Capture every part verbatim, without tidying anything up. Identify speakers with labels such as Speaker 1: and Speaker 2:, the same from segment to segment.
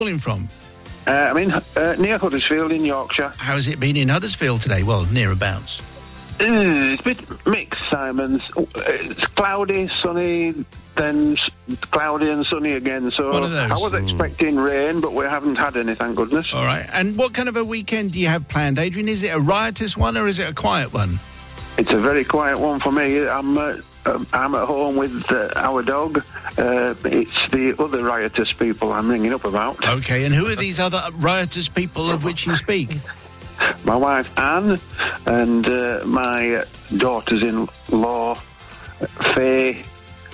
Speaker 1: calling from?
Speaker 2: Uh, I'm in uh, near Huddersfield in Yorkshire.
Speaker 1: How's it been in Huddersfield today? Well, nearabouts.
Speaker 2: Uh, it's a bit mixed, Simons. It's cloudy, sunny, then s- cloudy and sunny again. So
Speaker 1: One of those.
Speaker 2: I was expecting rain, but we haven't had any, thank goodness.
Speaker 1: All right. And what kind of a weekend do you have planned, Adrian? Is it a riotous one or is it a quiet one?
Speaker 2: It's a very quiet one for me. I'm uh, um, I'm at home with uh, our dog. Uh, it's the other riotous people I'm ringing up about.
Speaker 1: Okay, and who are these other riotous people of which you speak?
Speaker 2: My wife Anne and uh, my uh, daughters-in-law Faye.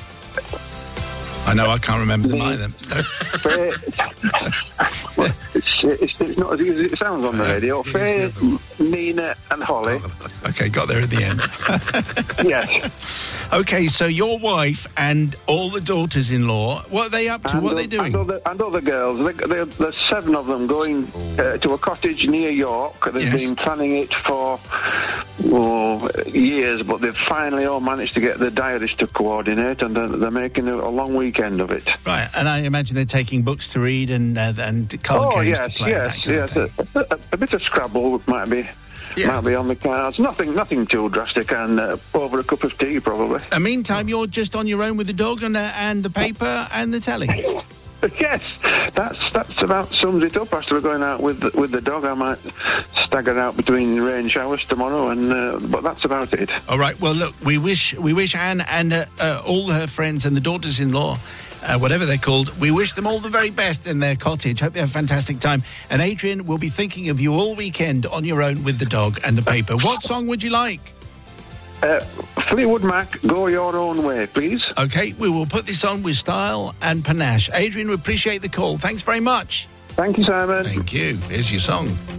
Speaker 1: I know, I can't remember them either.
Speaker 2: Faye. Well, it's, it's, it's not as easy as it sounds on the radio. Faye, Nina and Holly.
Speaker 1: Okay, got there at the end.
Speaker 2: Yes.
Speaker 1: Okay, so your wife and all the daughters-in-law, what are they up to?
Speaker 2: And
Speaker 1: what are
Speaker 2: o-
Speaker 1: they doing?
Speaker 2: And other, and other girls. There- there- There's seven of them going uh, to a cottage near York. They've
Speaker 1: Yes.
Speaker 2: been planning it for oh, years, but they've finally all managed to get the diarist to coordinate, and they're, they're making a, a long weekend of it.
Speaker 1: Right, and I imagine they're taking books to read and uh, and card
Speaker 2: Oh,
Speaker 1: games
Speaker 2: yes,
Speaker 1: to play.
Speaker 2: yes,
Speaker 1: that kind
Speaker 2: yes.
Speaker 1: of thing.
Speaker 2: A, a, a bit of Scrabble might be...
Speaker 1: Yeah.
Speaker 2: Might be on the cards. Nothing, nothing too drastic, and uh, over a cup of tea, probably.
Speaker 1: And meantime, you're just on your own with the dog and, uh, and the paper and the telly.
Speaker 2: Yes, that's that's about sums it up. After we're going out with the, with the dog, I might stagger out between rain showers tomorrow, and uh, but that's about it.
Speaker 1: All right. Well, look, we wish we wish Anne and uh, uh, all her friends and the daughters-in-law, uh, whatever they're called, we wish them all the very best in their cottage. Hope they have a fantastic time. And Adrian will be thinking of you all weekend on your own with the dog and the paper. What song would you like?
Speaker 2: Uh, Fleetwood Mac, Go Your Own Way, please.
Speaker 1: Okay, we will put this on with style and panache. Adrian, we appreciate the call. Thanks very much.
Speaker 2: Thank you, Simon.
Speaker 1: Thank you. Here's your song.